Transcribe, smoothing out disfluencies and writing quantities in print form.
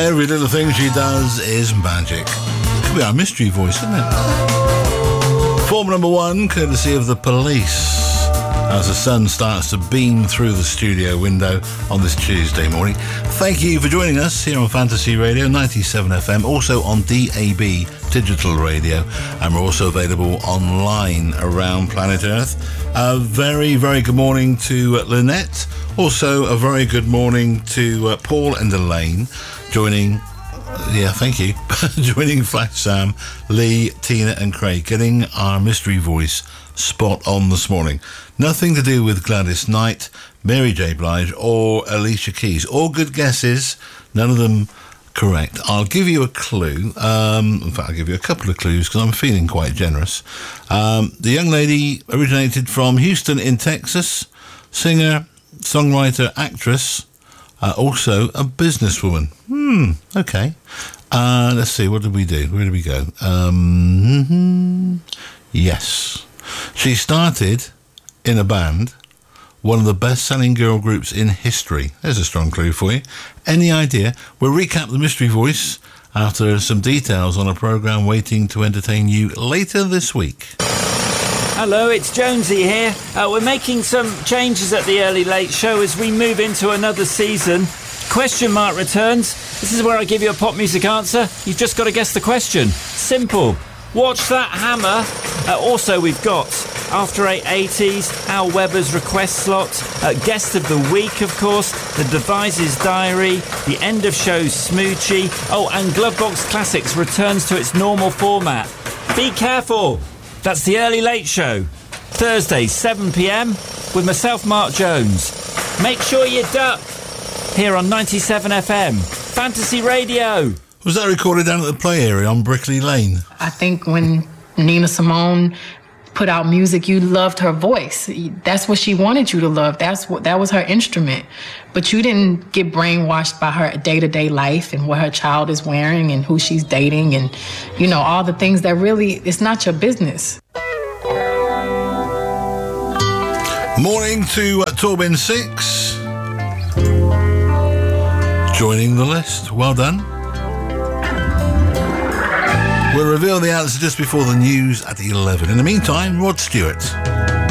Every little thing she does is magic. Could be our mystery voice, isn't it? Form number 1, courtesy of The Police, as the sun starts to beam through the studio window on this Tuesday morning. Thank you for joining us here on Fantasy Radio 97 FM, also on DAB digital radio, and we're also available online around planet Earth. A very, very good morning to Lynette. Also a very good morning to Paul and Elaine, joining joining Flash Sam, Lee, Tina and Craig, getting our mystery voice spot on this morning. Nothing to do with Gladys Knight, Mary J. Blige or Alicia Keys. All good guesses, none of them correct. I'll give you a clue. In fact, I'll give you a couple of clues because I'm feeling quite generous. The young lady originated from Houston in Texas, singer, songwriter, actress, also a businesswoman. Okay. Let's see, what did we do? Where did we go? Yes. She started in a band, one of the best-selling girl groups in history. There's a strong clue for you. Any idea? We'll recap the mystery voice after some details on a programme waiting to entertain you later this week. Hello, it's Jonesy here. We're making some changes at the Early Late Show as we move into another season. Question mark returns. This is where I give you a pop music answer. You've just got to guess the question. Simple. Watch that hammer. Also, we've got After 880s, Al Weber's request slot, Guest of the Week, of course, The Devices Diary, the End of Show Smoochie. Oh, and Glovebox Classics returns to its normal format. Be careful. That's the Early Late Show. Thursday, 7 p.m. with myself, Mark Jones. Make sure you duck. Here on 97 FM. Fantasy Radio. Was that recorded down at the play area on Brickley Lane? I think when Nina Simone put out music, you loved her voice. That's what she wanted you to love. That was her instrument. But you didn't get brainwashed by her day-to-day life and what her child is wearing and who she's dating and, all the things that really, it's not your business. Morning to Torbin 6. Joining the list. Well done. We'll reveal the answer just before the news at 11. In the meantime, Rod Stewart.